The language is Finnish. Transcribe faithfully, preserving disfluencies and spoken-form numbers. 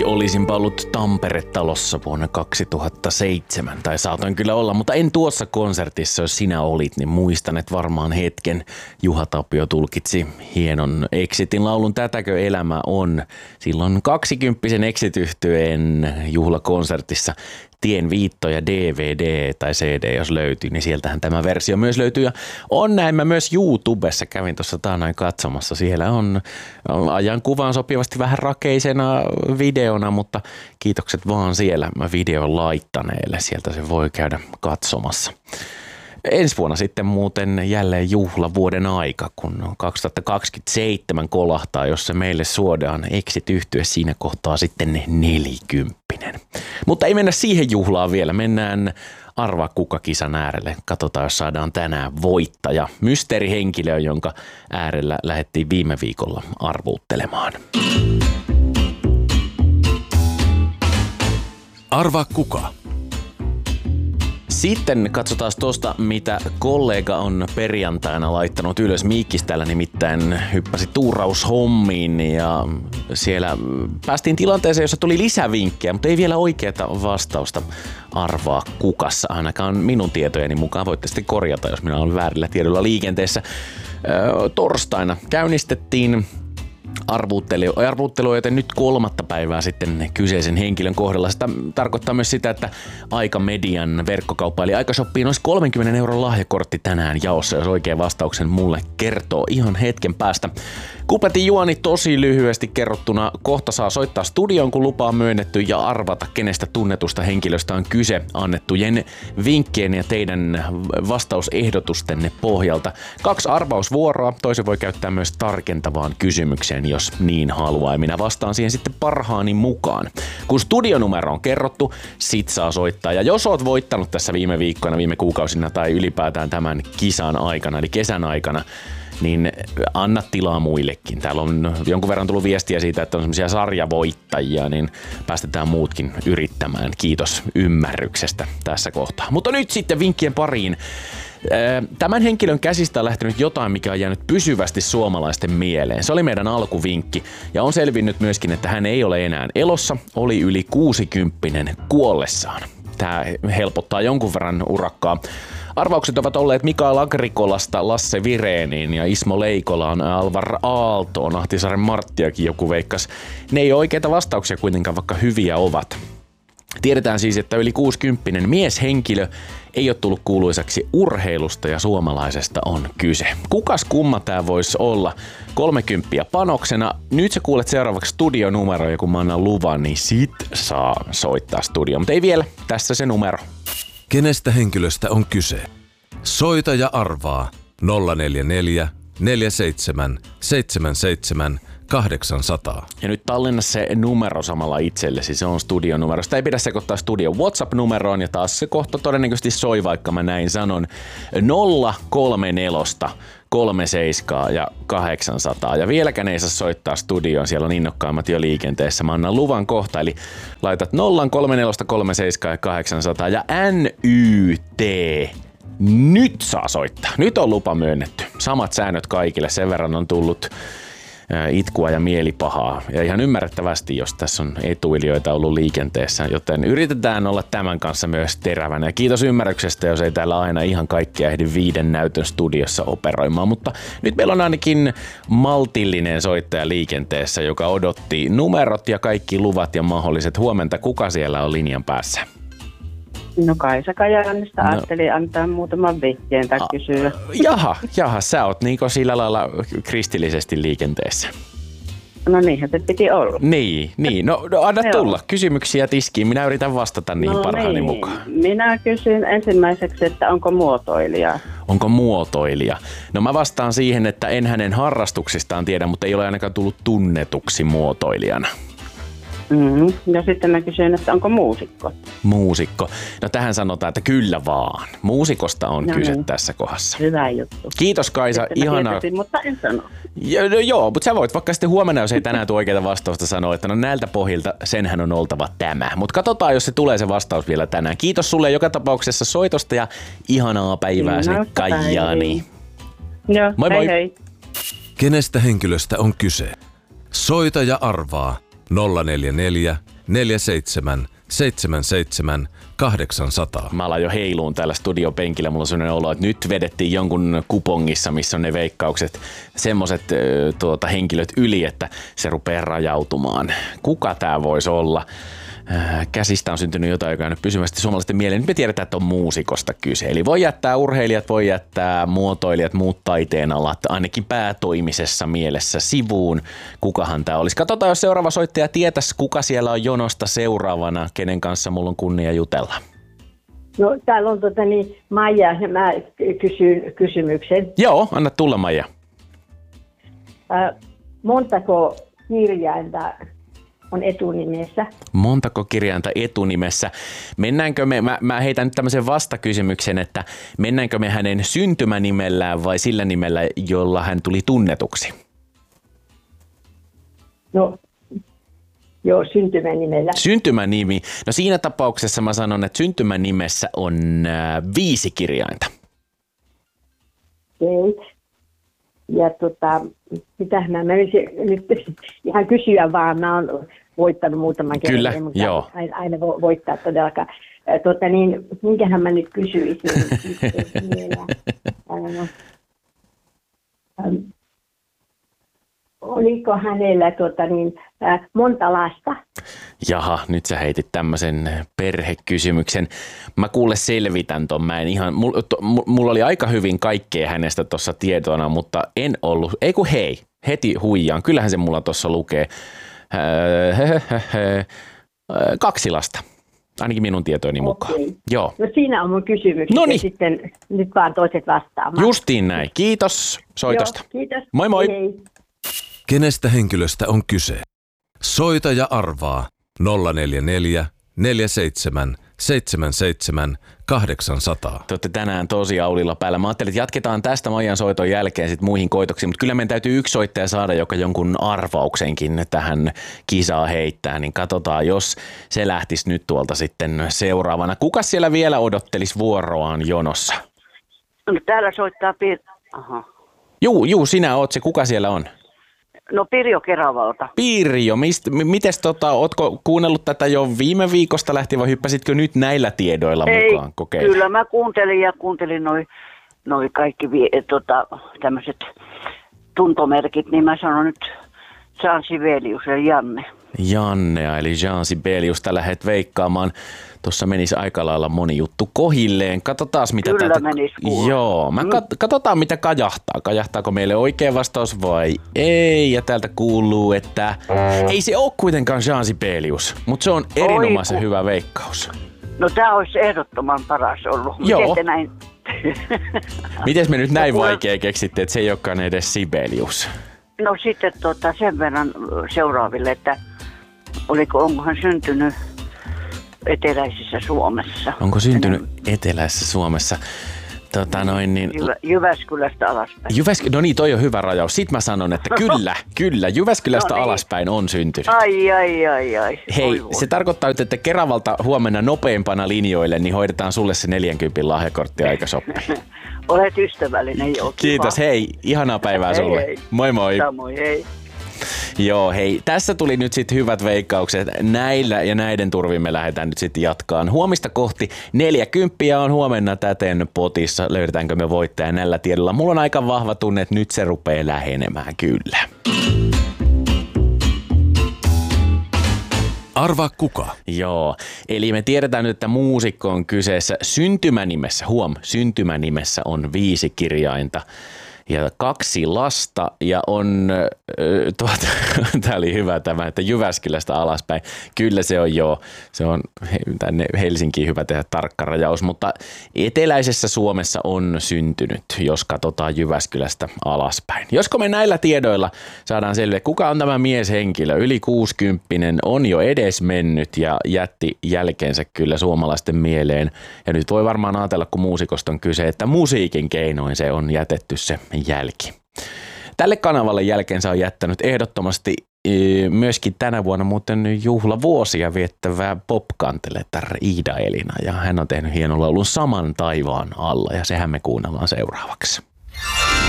olisinpa ollut Tampere-talossa vuonna kaksituhattaseitsemän, tai saatoin kyllä olla, mutta en tuossa konsertissa, jos sinä olit, niin muistan, että varmaan hetken Juha Tapio tulkitsi hienon Exitin laulun Tätäkö elämä on. Silloin kaksikymppisen Exit-yhtyeen juhlakonsertissa Tien viittoja D V D tai C D, jos löytyy, niin sieltähän tämä versio myös löytyy. Ja on näin, mä myös YouTubessa kävin tuossa taannoin katsomassa. Siellä on ajan kuvaan sopivasti vähän rakeisena videona, mutta kiitokset vaan siellä videon laittaneelle. Sieltä se voi käydä katsomassa. Ensi vuonna sitten muuten jälleen juhlavuoden aika, kun kaksituhattakaksikymmentäseitsemän kolahtaa, jos se meille suodaan Exit-yhtye siinä kohtaa sitten nelikymppinen. Mutta ei mennä siihen juhlaan vielä, mennään Arvaa kuka-kisan äärelle. Katsotaan, jos saadaan tänään voittaja. Mysteerihenkilö, jonka äärellä lähdettiin viime viikolla arvuuttelemaan. Arvaa kuka. Sitten katsotaan tuosta, mitä kollega on perjantaina laittanut ylös. Miikkis täällä nimittäin hyppäsi tuuraushommiin ja siellä päästiin tilanteeseen, jossa tuli lisävinkkejä, mutta ei vielä oikeaa vastausta arvaa kukassa. Ainakaan minun tietojeni mukaan voitte sitten korjata, jos minä olen väärillä tiedolla liikenteessä. Öö, torstaina käynnistettiin arvuuttelua, joten nyt kolmatta päivää sitten kyseisen henkilön kohdalla. Sitä tarkoittaa myös sitä, että Aika-median verkkokauppa eli Aika-shoppiin olisi kolmenkymmenen euron lahjakortti tänään jaossa, jos oikein vastauksen mulle kertoo ihan hetken päästä. Kupletin juoni tosi lyhyesti kerrottuna. Kohta saa soittaa studioon, kun lupa on myönnetty ja arvata, kenestä tunnetusta henkilöstä on kyse annettujen vinkkien ja teidän vastausehdotustenne pohjalta. Kaksi arvausvuoroa. Toisen voi käyttää myös tarkentavaan kysymykseen, jos niin haluaa. Ja minä vastaan siihen sitten parhaani mukaan. Kun studionumero on kerrottu, sit saa soittaa. Ja jos oot voittanut tässä viime viikkoina, viime kuukausina tai ylipäätään tämän kisan aikana, eli kesän aikana, niin anna tilaa muillekin. Täällä on jonkun verran tullut viestiä siitä, että on semmoisia sarjavoittajia, niin päästetään muutkin yrittämään. Kiitos ymmärryksestä tässä kohtaa. Mutta nyt sitten vinkkien pariin. Tämän henkilön käsistä on lähtenyt jotain, mikä on jäänyt pysyvästi suomalaisten mieleen. Se oli meidän alkuvinkki ja on selvinnyt myöskin, että hän ei ole enää elossa, oli yli kuusikymppinen kuollessaan. Tämä helpottaa jonkun verran urakkaa. Arvaukset ovat olleet Mikael Agrikolasta Lasse Vireeniin ja Ismo Leikolaan Alvar Aaltoon, Ahtisaaren Marttiakin joku veikkas. Ne ei ole oikeita vastauksia kuitenkaan, vaikka hyviä ovat. Tiedetään siis, että yli kuusikymppinen mieshenkilö ei ole tullut kuuluisaksi urheilusta ja suomalaisesta on kyse. Kukas kumma tää voisi olla? Kolmekymppiä panoksena. Nyt sä kuulet seuraavaksi studionumero ja kun mä annan luvan, niin sit saa soittaa studioon. Mutta ei vielä, tässä se numero. Kenestä henkilöstä on kyse? Soita ja arvaa nolla neljä neljä, neljä seitsemän, seitsemän seitsemän, kahdeksan nolla nolla. Ja nyt tallenna se numero samalla itsellesi, se on studionumero. Sitä ei pidä sekoittaa studion WhatsApp-numeroon ja taas se kohta todennäköisesti soi, vaikka mä näin sanon nolla kolme neljä kolme seitsemän ja kahdeksansataa. Ja vieläkään ei saa soittaa studioon, siellä on innokkaimmat jo liikenteessä. Mä annan luvan kohta, eli laitat nolla kolme neljä kolme seitsemän ja kahdeksansataa ja N Y T. Nyt saa soittaa. Nyt on lupa myönnetty. Samat säännöt kaikille, sen verran on tullut itkua ja mielipahaa. Ja ihan ymmärrettävästi, jos tässä on etuilijoita ollut liikenteessä, joten yritetään olla tämän kanssa myös terävänä. Ja kiitos ymmärryksestä, jos ei täällä aina ihan kaikkia ehdi viiden näytön studiossa operoimaan, mutta nyt meillä on ainakin maltillinen soittaja liikenteessä, joka odotti numerot ja kaikki luvat ja mahdolliset. Huomenta, kuka siellä on linjan päässä? No Kaisa Kajaanista, no. Ajattelin antaa muutaman vihjeen tai kysyä. Jaha, jaha, sä oot niinku sillä lailla kristillisesti liikenteessä. No niinhän se piti olla. Niin, niin. No, no anna tulla. Kysymyksiä tiskiin. Minä yritän vastata niihin no parhaani niin. mukaan. Minä kysyn ensimmäiseksi, että onko muotoilija? Onko muotoilija? No mä vastaan siihen, että en hänen harrastuksistaan tiedä, mutta ei ole ainakaan tullut tunnetuksi muotoilijana. Mm-hmm. Ja sitten mä kysyin, että onko muusikko? Muusikko. No tähän sanotaan, että kyllä vaan. Muusikosta on no kyse niin. Tässä kohdassa. Hyvä juttu. Kiitos Kaisa. Sitten ihanaa. Tietysti, mutta en sano. Jo, no, joo, mutta sä voit vaikka sitten huomenna, jos ei tänään tule oikeita vastausta sanoa, että no näiltä pohjilta senhän on oltava tämä. Mutta katsotaan, jos se tulee se vastaus vielä tänään. Kiitos sulle joka tapauksessa soitosta ja ihanaa päivää sinne Kajaaniin. Joo, moi hei moi. hei. Kenestä henkilöstä on kyse? Soita ja arvaa nolla neljä neljä, neljä seitsemän, seitsemän seitsemän, kahdeksan nolla nolla. Mä alan jo heiluun täällä studiopenkillä. Mulla on sellainen olo, että nyt vedettiin jonkun kupongissa, missä on ne veikkaukset, semmoset tuota, henkilöt yli, että se rupeaa rajautumaan. Kuka tää voisi olla? Käsistä on syntynyt jotain, joka on nyt pysyvästi suomalaisten mieleen. Nyt me tiedetään, että on muusikosta kyse. Eli voi jättää urheilijat, voi jättää muotoilijat, muut taiteenalat, ainakin päätoimisessa mielessä sivuun. Kukahan tämä olisi? Katsotaan, jos seuraava soittaja tietäisi, kuka siellä on jonosta seuraavana, kenen kanssa mulla on kunnia jutella. No täällä on tota niin, Maija, ja mä kysyn kysymyksen. Joo, anna tulla, Maija. Äh, montako kirjainta on etunimessä? Montako kirjainta etunimessä? Mennäänkö me, mä, mä heitän nyt tämmöisen vastakysymyksen, että mennäänkö me hänen syntymänimellään vai sillä nimellä, jolla hän tuli tunnetuksi? No, joo, syntymänimellä. Syntymänimi. No siinä tapauksessa mä sanon, että syntymänimessä on äh, viisi kirjainta. Okei. Ja tota, mitä mä menisin nyt ihan kysyä vaan, mä oon voittanut muutaman kerran. Kyllä, mutta joo. Aina, aina vo, voittaa todellakaan. Tota niin, minkähän mä nyt kysyisin? ähm, oliko hänellä tota niin, äh, monta lasta? Jaha, nyt sä heitit tämmöisen perhekysymyksen. Mä kuule selvitän ton. Mä en ihan, mulla, to, mulla oli aika hyvin kaikkea hänestä tuossa tietona, mutta en ollut. Ei kun hei, heti huijaan. Kyllähän se mulla tuossa lukee. Kaksi lasta. Ainakin minun tietojeni mukaan. Okei. Joo. No siinä on mun kysymys. Noniin. Sitten nyt vaan toiset vastaamaan. Justiin näin. Kiitos soitosta. Joo, kiitos. Moi moi. Hei. Kenestä henkilöstä on kyse? Soita ja arvaa nolla neljä neljä, neljä seitsemän, seitsemän seitsemän, kahdeksan nolla nolla. Te olette tänään tosi aulilla päällä. Mä ajattelin, että jatketaan tästä Maijan soiton jälkeen sit muihin koitoksiin, mutta kyllä meidän täytyy yksi soittaja saada, joka jonkun arvauksenkin tähän kisaan heittää, niin katsotaan, jos se lähtisi nyt tuolta sitten seuraavana. Kuka siellä vielä odottelisi vuoroaan jonossa? No täällä soittaa Pir... Aha. Juu, juu, sinä oot se. Kuka siellä on? No Pirjo Keravalta. Pirjo, mist, mites tota, ootko kuunnellut tätä jo viime viikosta lähtien vai hyppäsitkö nyt näillä tiedoilla Ei, mukaan kokeilemaan? kyllä mä kuuntelin ja kuuntelin noi, noi kaikki vie, tota, tämmöiset tuntomerkit, niin mä sanon nyt Jean Sibelius ja Janne. Jannea eli Jean Sibelius lähdet veikkaamaan. Tuossa menisi aika lailla moni juttu kohilleen. Katsotaan mitä Kyllä täältä... menisi kuulla. Joo, mä kat... katsotaan mitä kajahtaa. Kajahtaako meille oikea vastaus vai ei? Ja täältä kuuluu, että ei se ole kuitenkaan Jean Sibelius, mutta se on erinomaisen Oiku. hyvä veikkaus. No tää olisi ehdottoman paras ollut. Joo. Miten te näin? Mites me nyt näin No, vaikea keksitte, että se ei olekaan edes Sibelius? No sitten tota, sen verran seuraaville, että oliko, onko hän syntynyt eteläisessä Suomessa. Onko syntynyt eteläisessä Suomessa? Tota noin niin... Jyvä, Jyväskylästä alaspäin. Jyväsk... No niin, toi on hyvä rajaus. Sitten mä sanon, että kyllä, kyllä, Jyväskylästä No niin. alaspäin on syntynyt. Ai, ai, ai, ai. Hei, Oi voi. se tarkoittaa nyt, että Keravalta huomenna nopeampana linjoille, niin hoidetaan sulle se neljänkympin lahjakortti aika sopii. Olet ystävällinen, joo. Kiitos, kiva. hei, ihanaa päivää Hei, sulle. hei. Moi moi. Samoin, hei. Joo, hei, tässä tuli nyt sitten hyvät veikkaukset. Näillä ja näiden turvin me lähdetään nyt sitten jatkaan. Huomista kohti neljäkymppiä on huomenna täten potissa. Löydetäänkö me voittaja näillä tiedolla? Mulla on aika vahva tunne, että nyt se rupeaa lähenemään kyllä. Arvaa kuka? Joo, eli me tiedetään nyt, että muusikko on kyseessä syntymänimessä. Huom, syntymänimessä on viisi kirjainta. Ja kaksi lasta ja on, äh, tuota, tämä oli hyvä tämä, että Jyväskylästä alaspäin. Kyllä se on joo, se on tänne Helsinkiin hyvä tehdä tarkka rajaus, mutta eteläisessä Suomessa on syntynyt, jos katsotaan Jyväskylästä alaspäin. Josko me näillä tiedoilla saadaan selville, kuka on tämä mieshenkilö, yli kuusikymppinen, on jo edesmennyt ja jätti jälkeensä kyllä suomalaisten mieleen. Ja nyt voi varmaan ajatella, kun muusikosta on kyse, että musiikin keinoin se on jätetty se jälki. Tälle kanavalle jälkeensä on jättänyt ehdottomasti e, myöskin tänä vuonna muuten juhlavuosia viettävää pop-kanteletar Iida Elina. Ja hän on tehnyt hienon laulun Saman taivaan alla ja sehän me kuunnellaan seuraavaksi.